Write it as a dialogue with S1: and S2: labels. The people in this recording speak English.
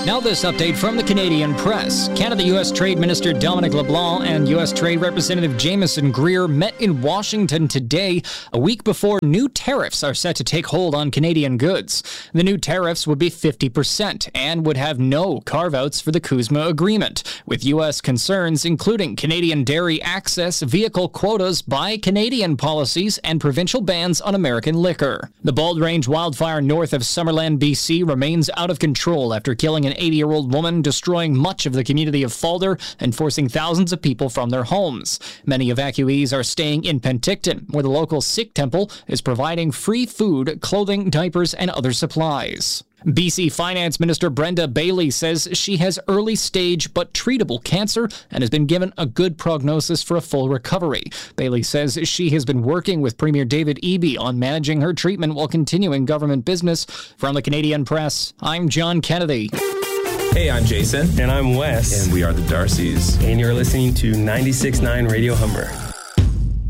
S1: Now this update from the Canadian press. Canada-U.S. Trade Minister Dominic LeBlanc and U.S. Trade Representative Jameson Greer met in Washington today, a week before new tariffs are set to take hold on Canadian goods. The new tariffs would be 50% and would have no carve-outs for the CUSMA agreement, with U.S. concerns including Canadian dairy access, vehicle quotas, buy Canadian policies, and provincial bans on American liquor. The Bald Range wildfire north of Summerland, B.C. remains out of control after killing an 80-year-old woman, destroying much of the community of Falder and forcing thousands of people from their homes. Many evacuees are staying in Penticton, where the local Sikh temple is providing free food, clothing, diapers, and other supplies. BC Finance Minister Brenda Bailey says she has early-stage but treatable cancer and has been given a good prognosis for a full recovery. Bailey says she has been working with Premier David Eby on managing her treatment while continuing government business. From the Canadian Press, I'm John Kennedy.
S2: Hey, I'm Jason.
S3: And I'm Wes.
S2: And we are the Darcys.
S3: And you're listening to 96.9 Radio Humber.